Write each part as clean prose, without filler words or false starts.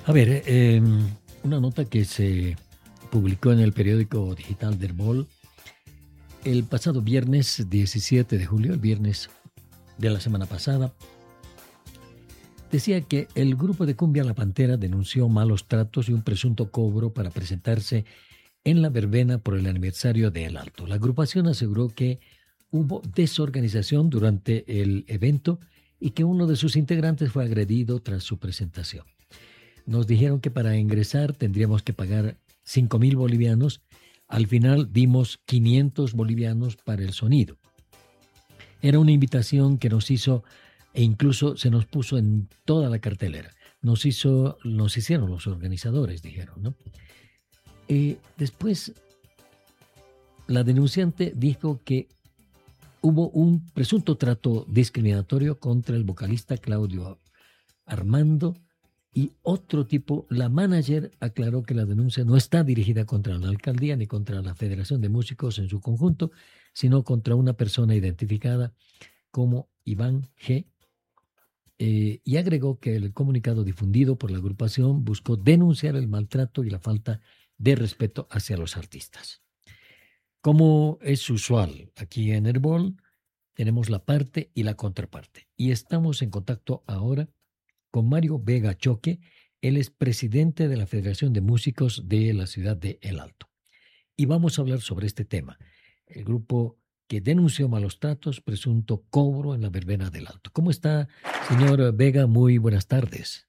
A ver, una nota que se publicó en el periódico digital del Bol el pasado viernes 17 de julio, el viernes de la semana pasada, decía que el grupo de Cumbia La Pantera denunció malos tratos y un presunto cobro para presentarse en la verbena por el aniversario de El Alto. La agrupación aseguró que hubo desorganización durante el evento y que uno de sus integrantes fue agredido tras su presentación. Nos dijeron que para ingresar tendríamos que pagar 5.000 bolivianos. Al final dimos 500 bolivianos para el sonido. Era una invitación que nos hizo e incluso se nos puso en toda la cartelera. Nos hicieron los organizadores, dijeron, ¿no? Después, la denunciante dijo que hubo un presunto trato discriminatorio contra el vocalista Claudio Armando y otro tipo. La manager aclaró que la denuncia no está dirigida contra la alcaldía ni contra la Federación de Músicos en su conjunto, sino contra una persona identificada como Iván G. Y agregó que el comunicado difundido por la agrupación buscó denunciar el maltrato y la falta de respeto hacia los artistas. Como es usual aquí en Herbol, tenemos la parte y la contraparte. Y estamos en contacto ahora con Mario Vega Choque. Él es presidente de la Federación de Músicos de la ciudad de El Alto. Y vamos a hablar sobre este tema. El grupo que denunció malos tratos, presunto cobro en la verbena del Alto. ¿Cómo está, señor Vega? Muy buenas tardes.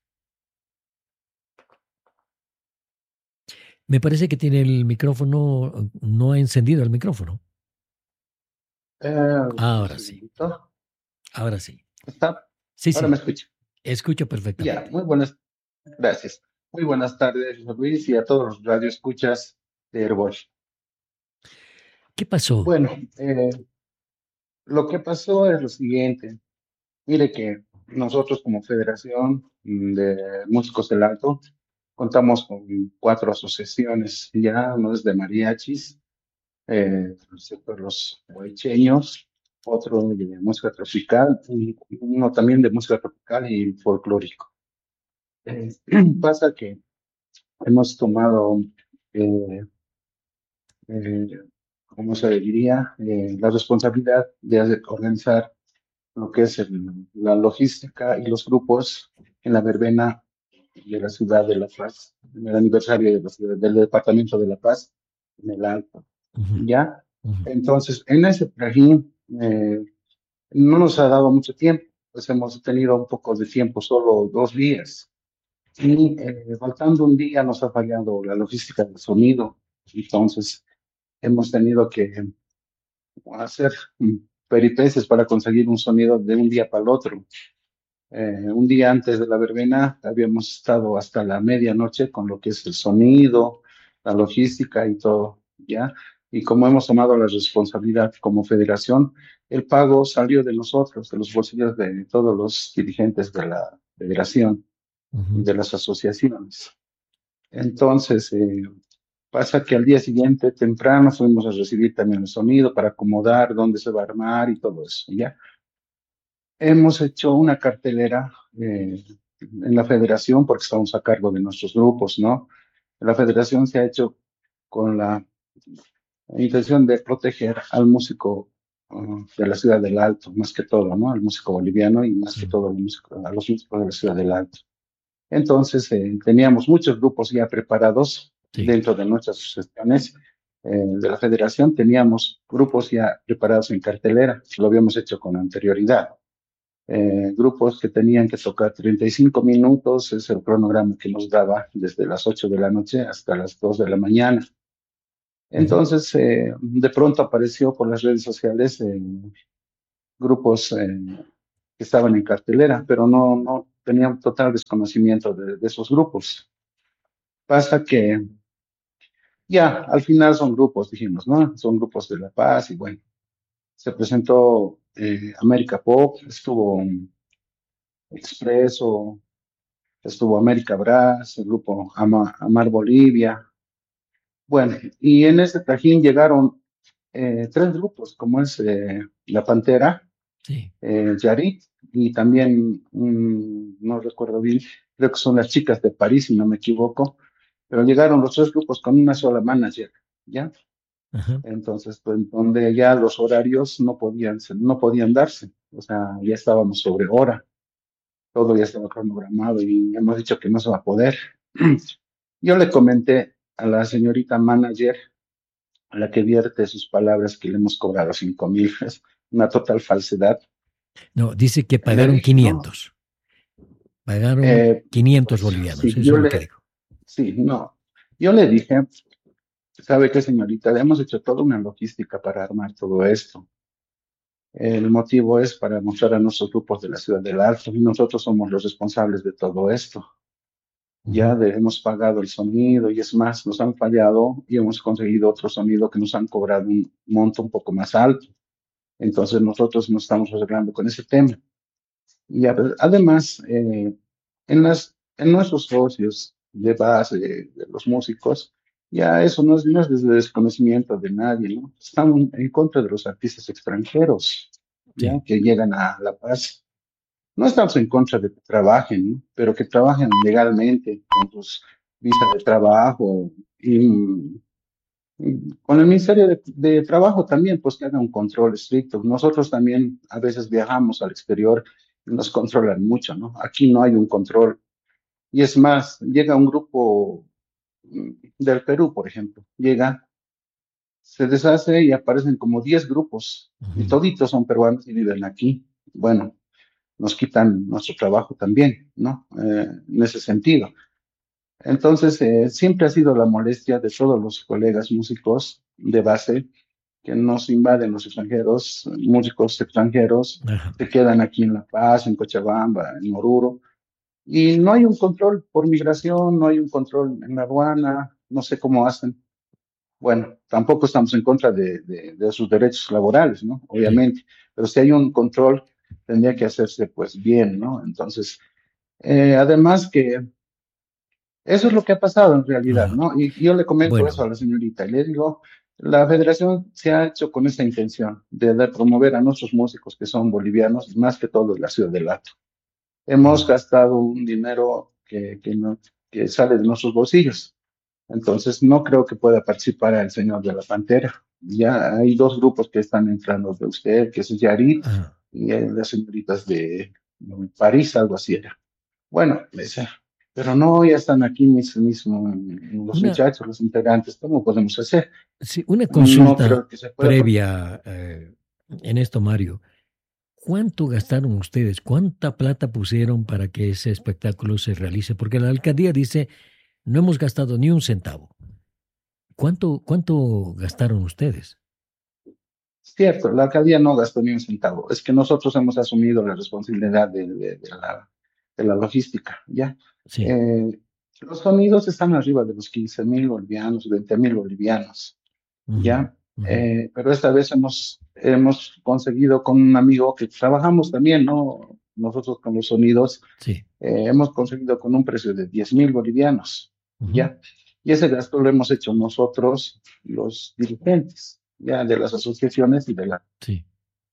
Me parece que tiene el micrófono, no ha encendido el micrófono. Un Ahora sí, segundito. ahora sí. ¿Está? Sí, Ahora me sí, escucha. escucho Ya, perfectamente. muy buenas, gracias. Muy buenas tardes, Luis, y a todos los radioescuchas de Herbol. ¿Qué pasó? Bueno, lo que pasó es lo siguiente. Mire que nosotros como Federación de Músicos del Alto contamos con 4 asociaciones ya, uno es de mariachis, el sector los huaycheños, otro de música tropical y uno también de música tropical y folclórico. Eh, Pasa que hemos tomado, eh, eh, ¿cómo se diría? La responsabilidad de organizar lo que es la logística y los grupos en la verbena de la ciudad de La Paz, en el aniversario de del departamento de La Paz, en el Alto. Ujú, ¿Ya? ujú. Entonces, en ese trajín no nos ha dado mucho tiempo, pues hemos tenido un poco de tiempo, solo 2 días. Y faltando un día nos ha fallado la logística del sonido, entonces hemos tenido que hacer peripecias para conseguir un sonido de un día para el otro. Un día antes de la verbena habíamos estado hasta la medianoche con lo que es el sonido, la logística y todo, ¿ya? Y como hemos tomado la responsabilidad como federación, el pago salió de nosotros, de los bolsillos de todos los dirigentes de la federación y Ujú. de las asociaciones. Entonces, pasa que al día siguiente, temprano, fuimos a recibir también el sonido para acomodar dónde se va a armar y todo eso, ¿ya? Hemos hecho una cartelera en la federación porque estamos a cargo de nuestros grupos, ¿no? La federación se ha hecho con la intención de proteger al músico de la ciudad del Alto, más que todo, ¿no? Al músico boliviano y más que Sí, todo a los músicos de la ciudad del Alto. Entonces, teníamos muchos grupos ya preparados sí. dentro de nuestras asociaciones de la federación. Teníamos grupos ya preparados en cartelera, lo habíamos hecho con anterioridad. Grupos que tenían que tocar 35 minutos, es el cronograma que nos daba desde las 8 de la noche hasta las 2 de la mañana. Ujú. Entonces, de pronto apareció por las redes sociales grupos que estaban en cartelera, pero no tenían total desconocimiento de esos grupos. Pasa que ya, al final son grupos, dijimos, ¿no? Son grupos de La Paz y bueno, se presentó América Pop, estuvo Expreso, estuvo América Brass, el grupo Amar Bolivia. Bueno, y en ese trajín llegaron 3 grupos, como es La Pantera, Sí. Yarit, y también, no recuerdo bien, creo que son las chicas de París, si no me equivoco, pero llegaron los tres grupos con una sola manager, ¿ya? Ajá. Entonces, pues, donde ya los horarios no podían darse, o sea, ya estábamos sobre hora, todo ya estaba cronogramado y hemos dicho que no se va a poder. Yo le comenté a la señorita manager, a la que vierte sus palabras que le hemos cobrado 5,000, es una total falsedad. No, dice que Le pagaron dije, no, 500. Pagaron 500 pues bolivianos. sí, Eso es lo que dijo. sí, no. Yo le dije, ¿sabe qué, señorita? Hemos hecho toda una logística para armar todo esto. El motivo es para mostrar a nuestros grupos de la Ciudad del Alto y nosotros somos los responsables de todo esto. Ujú. Hemos pagado el sonido y es más, nos han fallado y hemos conseguido otro sonido que nos han cobrado un monto un poco más alto. Entonces nosotros nos estamos arreglando con ese tema. Y además, en nuestros socios de base de los músicos, ya eso no es desde desconocimiento de nadie, ¿no? Estamos en contra de los artistas extranjeros, ya Sí. que llegan a La Paz. No estamos en contra de que trabajen, ¿no? Pero que trabajen legalmente, con sus visas de trabajo y con el Ministerio de Trabajo también, pues que haga un control estricto. Nosotros también a veces viajamos al exterior y nos controlan mucho, ¿no? Aquí no hay un control. Y es más, llega un grupo del Perú, por ejemplo, llega, se deshace y aparecen como 10 grupos y Ujú. toditos son peruanos y viven aquí. Bueno, nos quitan nuestro trabajo también, ¿no? En ese sentido. Entonces, siempre ha sido la molestia de todos los colegas músicos de base que nos invaden los extranjeros, músicos extranjeros, Ajá. se quedan aquí en La Paz, en Cochabamba, en Oruro, y no hay un control por migración, no hay un control en la aduana, no sé cómo hacen. Bueno, tampoco estamos en contra de sus derechos laborales, ¿no? Sí. Obviamente, pero si hay un control, tendría que hacerse pues bien, ¿no? Entonces, además que eso es lo que ha pasado en realidad, Ajá. ¿no? Y yo le comento eso Bueno, a la señorita y le digo, la federación se ha hecho con esa intención de promover a nuestros músicos que son bolivianos, más que todo en la ciudad del Alto. Hemos mm, gastado un dinero que sale de nuestros bolsillos. Entonces, no creo que pueda participar el señor de la Pantera. Ya hay dos grupos que están entrando de usted, que es Yarit ajá. y las señoritas de París, algo así era. Bueno, pero no, ya están aquí los Una, muchachos, los integrantes, ¿cómo podemos hacer? sí, una No consulta creo que se pueda porque previa en esto, Mario. ¿Cuánto gastaron ustedes? ¿Cuánta plata pusieron para que ese espectáculo se realice? Porque la alcaldía dice, no hemos gastado ni un centavo. ¿Cuánto gastaron ustedes? cierto, la alcaldía no gastó ni un centavo. Es que nosotros hemos asumido la responsabilidad de la logística, ¿ya? Sí. Eh, los sonidos están arriba de los 15,000 bolivianos, 20,000 bolivianos, Ujú, ¿ya? ujú. Pero esta vez hemos conseguido con un amigo que trabajamos también, ¿no? Nosotros con los sonidos, Sí. hemos conseguido con un precio de 10,000 bolivianos, Ujú. ¿ya? Y ese gasto lo hemos hecho nosotros, los dirigentes, ya, de las asociaciones y de la Sí.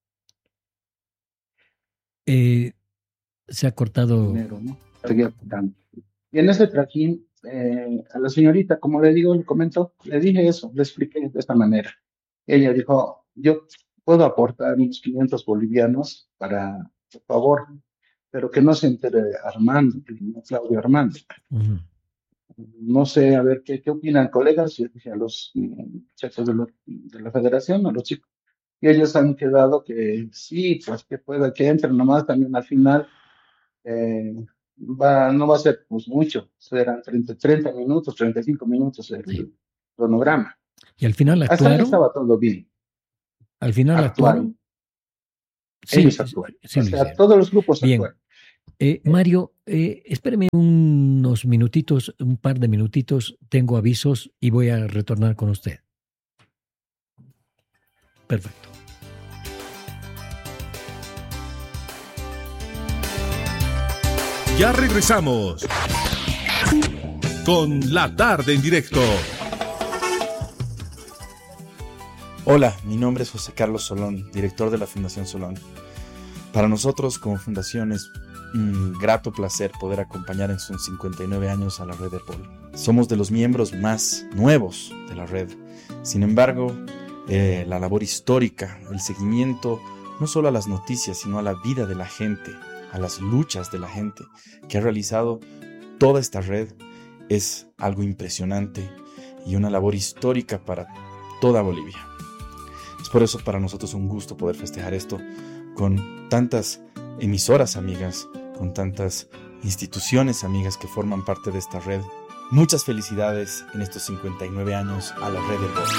Eh, se ha cortado. dinero, ¿no? Seguía pagando. Y en ese trajín, a la señorita, como le digo, le comento, le dije eso, le expliqué de esta manera. Ella dijo, yo puedo aportar unos 500 bolivianos para, por favor, pero que no se entere Armando, Claudio Armando. Ujú. No sé, a ver, ¿qué opinan, colegas? Yo dije a los muchachos de la federación, a los chicos. Y ellos han quedado que sí, pues que pueda que entren nomás también al final. eh, no va a ser pues mucho, serán 30 minutos, 35 minutos Sí. el cronograma. ¿Y al final Hasta ahí actuaron? estaba todo bien, ¿Al final actuaron, actuaron? Sí, ellos actúan, sí o lo sea, hicieron. todos los grupos Bien. actúan. Mario, espéreme unos minutitos, un par de minutitos. Tengo avisos y voy a retornar con usted. Perfecto. Ya regresamos con La Tarde en Directo. Hola, mi nombre es José Carlos Solón, director de la Fundación Solón. Para nosotros como fundación es un grato placer poder acompañar en sus 59 años a la red Herbol. Somos de los miembros más nuevos de la red. Sin embargo, la labor histórica, el seguimiento no solo a las noticias, sino a la vida de la gente, a las luchas de la gente que ha realizado toda esta red, es algo impresionante y una labor histórica para toda Bolivia. Es por eso para nosotros un gusto poder festejar esto con tantas emisoras amigas, con tantas instituciones amigas que forman parte de esta red. Muchas felicidades en estos 59 años a la red Herbol.